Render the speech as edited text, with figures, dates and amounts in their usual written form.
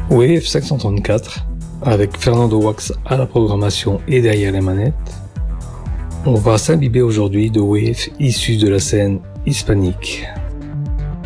Wave 534, avec Fernando Wax à la programmation et derrière les manettes. On va s'imbiber aujourd'hui de Wave issus de la scène hispanique.